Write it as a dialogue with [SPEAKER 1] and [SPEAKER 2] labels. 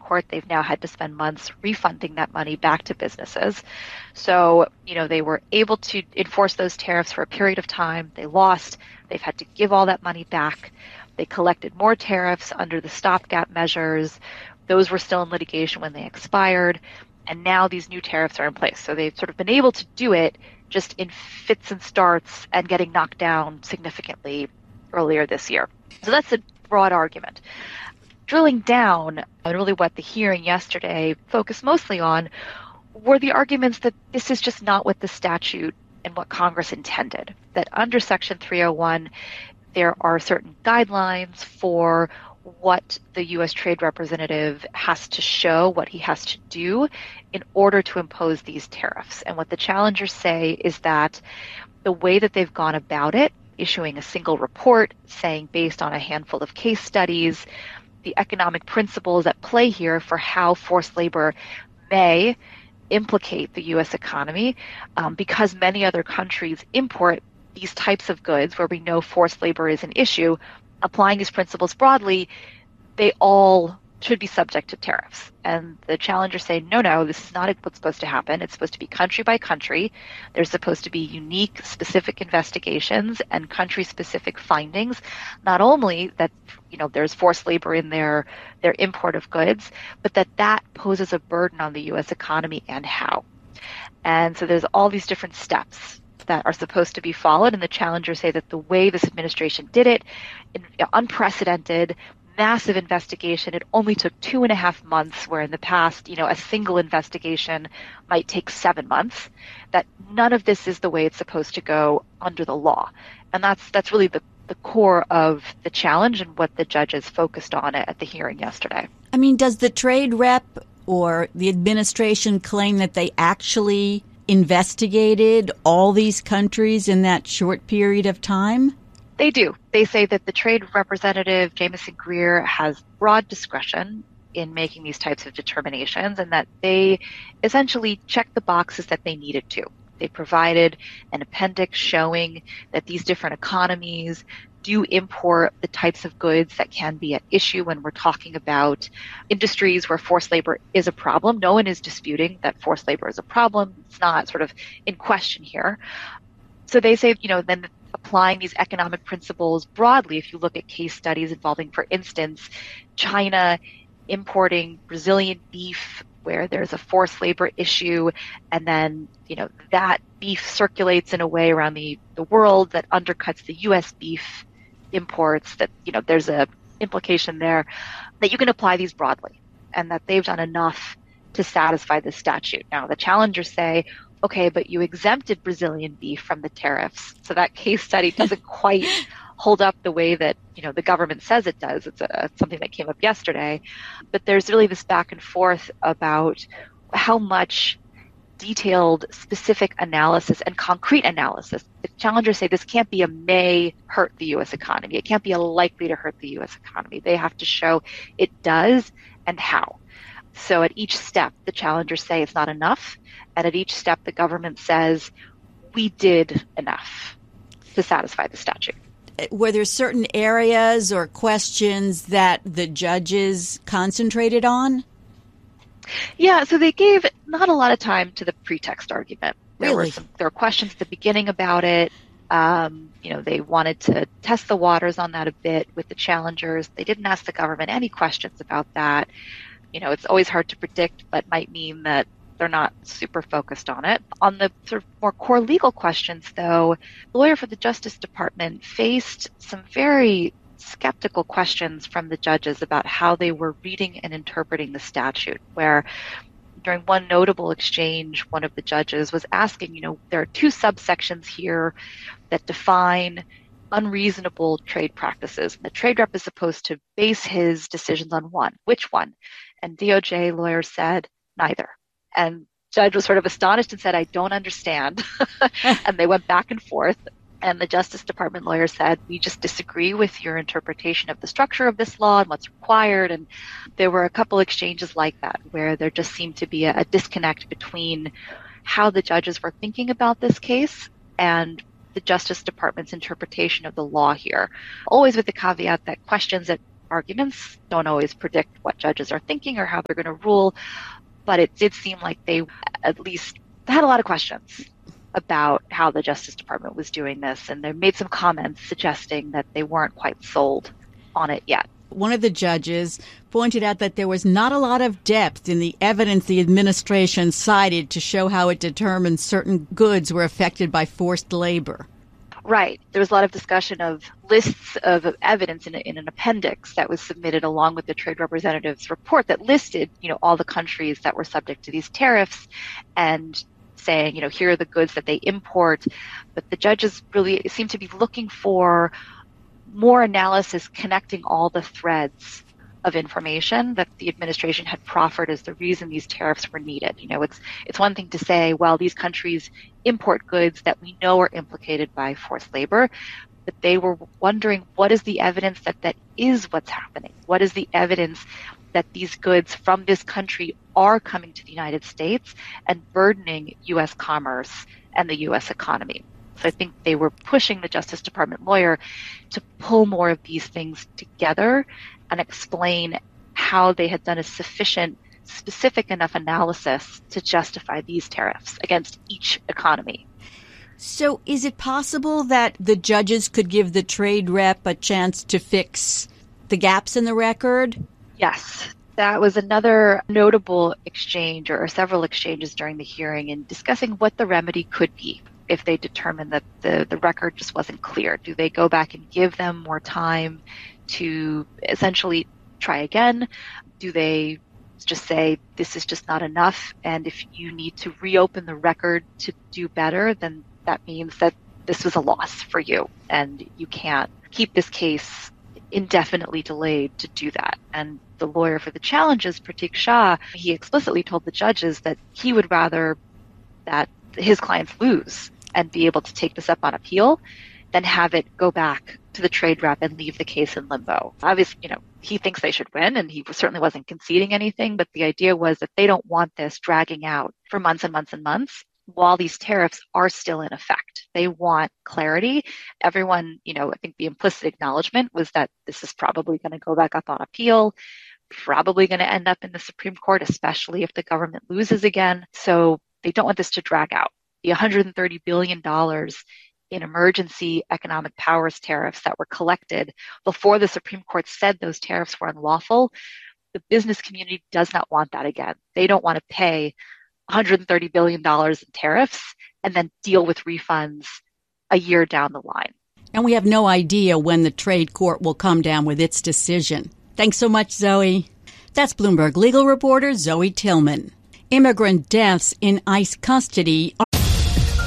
[SPEAKER 1] court, they've now had to spend months refunding that money back to businesses. So, they were able to enforce those tariffs for a period of time. They lost. They've had to give all that money back. They collected more tariffs under the stopgap measures. Those were still in litigation when they expired. And now these new tariffs are in place. So they've sort of been able to do it just in fits and starts and getting knocked down significantly earlier this year. So that's a broad argument. Drilling down, and really what the hearing yesterday focused mostly on, were the arguments that this is just not what the statute and what Congress intended. That under Section 301, there are certain guidelines for what the U.S. Trade Representative has to show, what he has to do in order to impose these tariffs. And what the challengers say is that the way that they've gone about it, issuing a single report saying based on a handful of case studies, the economic principles at play here for how forced labor may implicate the U.S. economy, because many other countries import these types of goods where we know forced labor is an issue. Applying these principles broadly, they all should be subject to tariffs. And the challengers say, no, this is not what's supposed to happen. It's supposed to be country by country. There's supposed to be unique, specific investigations and country-specific findings. Not only that, there's forced labor in their import of goods, but that poses a burden on the U.S. economy and how. And so there's all these different steps that are supposed to be followed. And the challengers say that the way this administration did it, unprecedented, massive investigation, it only took 2.5 months, where in the past, a single investigation might take 7 months, that none of this is the way it's supposed to go under the law. And that's really the core of the challenge and what the judges focused on at the hearing yesterday.
[SPEAKER 2] I mean, does the trade rep or the administration claim that they actually investigated all these countries in that short period of time?
[SPEAKER 1] They do. They say that the trade representative, Jamieson Greer, has broad discretion in making these types of determinations, and that they essentially checked the boxes that they needed to. They provided an appendix showing that these different economies do import the types of goods that can be at issue when we're talking about industries where forced labor is a problem. No one is disputing that forced labor is a problem. It's not sort of in question here. So they say, then applying these economic principles broadly, if you look at case studies involving, for instance, China importing Brazilian beef where there's a forced labor issue, and then, that beef circulates in a way around the world that undercuts the U.S. beef imports, that, there's a implication there that you can apply these broadly and that they've done enough to satisfy the statute. Now, the challengers say, okay, but you exempted Brazilian beef from the tariffs. So that case study doesn't quite hold up the way that, the government says it does. It's something that came up yesterday. But there's really this back and forth about how much detailed, specific analysis and concrete analysis. The challengers say this can't be a may hurt the U.S. economy. It can't be a likely to hurt the U.S. economy. They have to show it does and how. So at each step, the challengers say it's not enough. And at each step, the government says, we did enough to satisfy the statute.
[SPEAKER 2] Were there certain areas or questions that the judges concentrated on?
[SPEAKER 1] Yeah, so they gave not a lot of time to the pretext argument.
[SPEAKER 2] Really?
[SPEAKER 1] There were questions at the beginning about it. They wanted to test the waters on that a bit with the challengers. They didn't ask the government any questions about that. It's always hard to predict, but might mean that they're not super focused on it. On the sort of more core legal questions, though, the lawyer for the Justice Department faced some very skeptical questions from the judges about how they were reading and interpreting the statute, where during one notable exchange, one of the judges was asking, there are 2 subsections here that define unreasonable trade practices. The trade rep is supposed to base his decisions on one. Which one? And DOJ lawyer said, neither. And judge was sort of astonished and said, I don't understand. And they went back and forth. And the Justice Department lawyer said, we just disagree with your interpretation of the structure of this law and what's required. And there were a couple exchanges like that where there just seemed to be a disconnect between how the judges were thinking about this case and the Justice Department's interpretation of the law here. Always with the caveat that questions at arguments. Don't always predict what judges are thinking or how they're going to rule, but it did seem like they at least had a lot of questions about how the Justice Department was doing this, and they made some comments suggesting that they weren't quite sold on it yet.
[SPEAKER 2] One of the judges pointed out that there was not a lot of depth in the evidence the administration cited to show how it determined certain goods were affected by forced labor.
[SPEAKER 1] Right. There was a lot of discussion of lists of evidence in an appendix that was submitted along with the trade representative's report that listed, all the countries that were subject to these tariffs and saying, here are the goods that they import. But the judges really seem to be looking for more analysis connecting all the threads of information that the administration had proffered as the reason these tariffs were needed. It's one thing to say, well, these countries import goods that we know are implicated by forced labor, but they were wondering, what is the evidence that is what's happening? What is the evidence that these goods from this country are coming to the United States and burdening U.S. commerce and the U.S. economy? So I think they were pushing the Justice Department lawyer to pull more of these things together and explain how they had done a specific enough analysis to justify these tariffs against each economy.
[SPEAKER 2] So is it possible that the judges could give the trade rep a chance to fix the gaps in the record?
[SPEAKER 1] Yes. That was another notable exchange or several exchanges during the hearing in discussing what the remedy could be if they determine that the record just wasn't clear. Do they go back and give them more time to essentially try again? Do they just say, this is just not enough, and if you need to reopen the record to do better, then that means that this was a loss for you, and you can't keep this case indefinitely delayed to do that. And the lawyer for the challenges, Pratik Shah, he explicitly told the judges that he would rather that his clients lose and be able to take this up on appeal than have it go back to the trade rep and leave the case in limbo. Obviously, he thinks they should win, and he certainly wasn't conceding anything, but the idea was that they don't want this dragging out for months and months and months while these tariffs are still in effect. They want clarity. Everyone, I think the implicit acknowledgement was that this is probably going to go back up on appeal, probably going to end up in the Supreme Court, especially if the government loses again. So they don't want this to drag out. The $130 billion in emergency economic powers tariffs that were collected before the Supreme Court said those tariffs were unlawful, the business community does not want that again. They don't want to pay $130 billion in tariffs and then deal with refunds a year down the line.
[SPEAKER 2] And we have no idea when the trade court will come down with its decision. Thanks so much, Zoe. That's Bloomberg legal reporter Zoe Tillman. Immigrant deaths in ICE custody